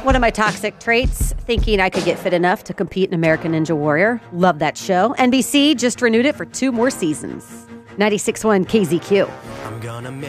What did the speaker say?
One of my toxic traits, thinking I could get fit enough to compete in American Ninja Warrior. Love that show. NBC just renewed it for 2 more seasons. 96.1 KZQ.